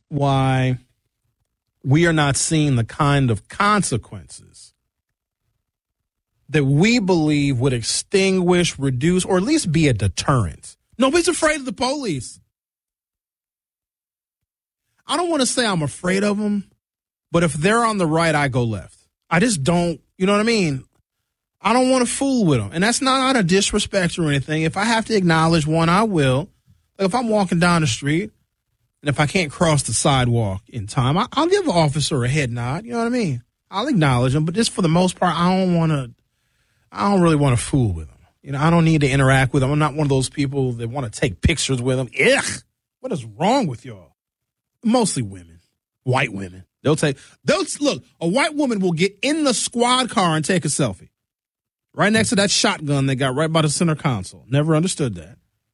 why we are not seeing the kind of consequences that we believe would extinguish, reduce, or at least be a deterrent. Nobody's afraid of the police. I don't want to say I'm afraid of them, but if they're on the right, I go left. I just don't, you know what I mean? I don't want to fool with them. And that's not a disrespect or anything. If I have to acknowledge one, I will. Like if I'm walking down the street and if I can't cross the sidewalk in time, I'll give an officer a head nod. You know what I mean? I'll acknowledge them. But just for the most part, I don't really want to fool with them. You know, I don't need to interact with them. I'm not one of those people that want to take pictures with them. Ugh, what is wrong with y'all? Mostly women, white women. Look, a white woman will get in the squad car and take a selfie. Right next to that shotgun they got right by the center console. Never understood that.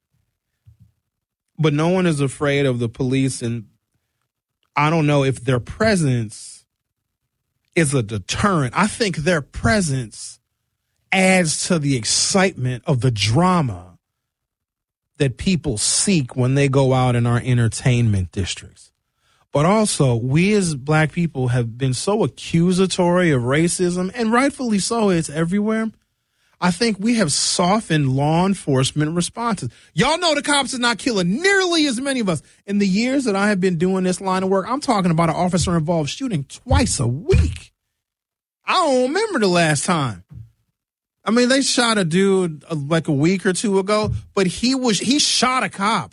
But no one is afraid of the police, and I don't know if their presence is a deterrent. I think their presence adds to the excitement of the drama that people seek when they go out in our entertainment districts. But also, we as black people have been so accusatory of racism, and rightfully so, it's everywhere. I think we have softened law enforcement responses. Y'all know the cops are not killing nearly as many of us. In the years that I have been doing this line of work, I'm talking about an officer-involved shooting twice a week. I don't remember the last time. I mean, they shot a dude like a week or two ago, but he shot a cop.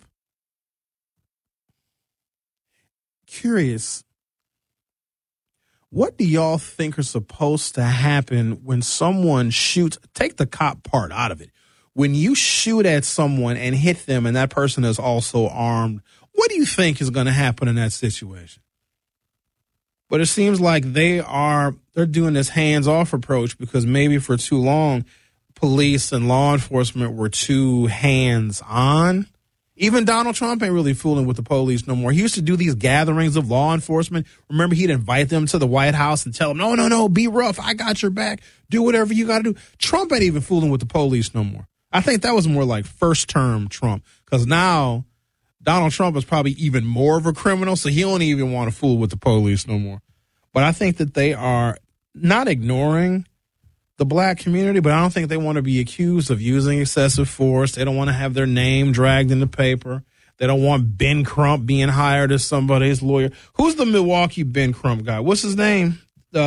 Curious. What do y'all think are supposed to happen when someone shoots? Take the cop part out of it. When you shoot at someone and hit them and that person is also armed, what do you think is going to happen in that situation? But it seems like they're doing this hands-off approach because maybe for too long, police and law enforcement were too hands-on. Even Donald Trump ain't really fooling with the police no more. He used to do these gatherings of law enforcement. Remember, he'd invite them to the White House and tell them, no, be rough. I got your back. Do whatever you got to do. Trump ain't even fooling with the police no more. I think that was more like first-term Trump, because now Donald Trump is probably even more of a criminal, so he don't even want to fool with the police no more. But I think that they are not ignoring the black community, but I don't think they want to be accused of using excessive force. They don't want to have their name dragged in the paper. They don't want Ben Crump being hired as somebody's lawyer. Who's the Milwaukee Ben Crump guy? What's his name?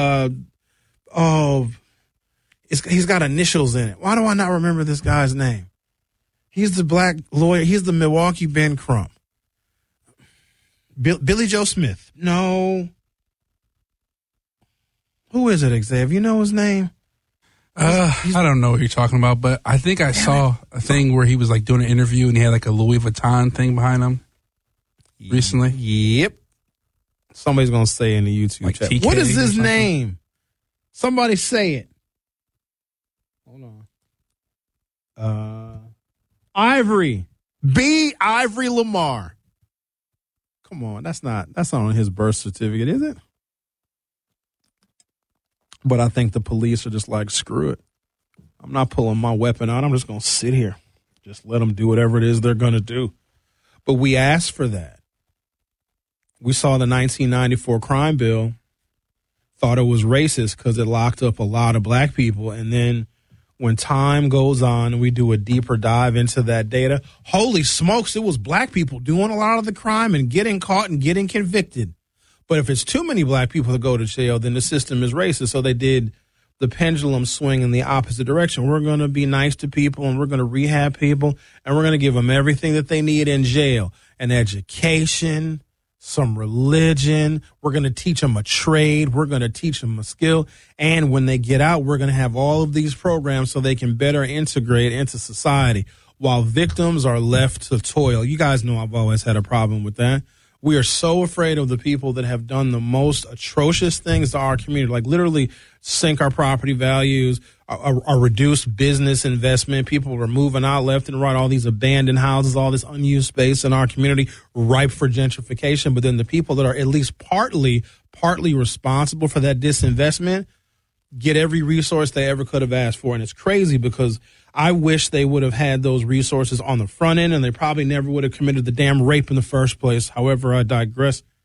He's got initials in it. Why do I not remember this guy's name? He's the black lawyer. He's the Milwaukee Ben Crump. Billy Joe Smith. No. Who is it, Xavier? You know his name? I don't know what you're talking about, but I think I saw a thing where he was like doing an interview and he had like a Louis Vuitton thing behind him recently. Yep. Somebody's going to say in the YouTube chat. TK What is his name? Somebody say it. Hold on. Ivory. B. Ivory Lamar. Come on. That's not on his birth certificate, is it? But I think the police are just like, screw it. I'm not pulling my weapon out. I'm just going to sit here. Just let them do whatever it is they're going to do. But we asked for that. We saw the 1994 crime bill, thought it was racist because it locked up a lot of black people. And then when time goes on and we do a deeper dive into that data, holy smokes, it was black people doing a lot of the crime and getting caught and getting convicted. But if it's too many black people that go to jail, then the system is racist. So they did the pendulum swing in the opposite direction. We're going to be nice to people and we're going to rehab people and we're going to give them everything that they need in jail. An education, some religion. We're going to teach them a trade. We're going to teach them a skill. And when they get out, we're going to have all of these programs so they can better integrate into society while victims are left to toil. You guys know I've always had a problem with that. We are so afraid of the people that have done the most atrocious things to our community, like literally sink our property values, our reduced business investment. People are moving out left and right, all these abandoned houses, all this unused space in our community, ripe for gentrification. But then the people that are at least partly responsible for that disinvestment get every resource they ever could have asked for. And it's crazy because I wish they would have had those resources on the front end, and they probably never would have committed the damn rape in the first place. However, I digress.